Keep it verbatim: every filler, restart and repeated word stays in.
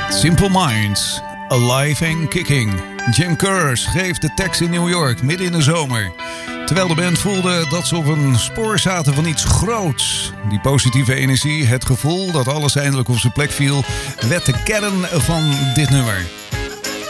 Simple Minds, Alive and Kicking. Jim Kerr schreef de tekst in New York midden in de zomer. Terwijl de band voelde dat ze op een spoor zaten van iets groots. Die positieve energie, het gevoel dat alles eindelijk op zijn plek viel, werd de kern van dit nummer.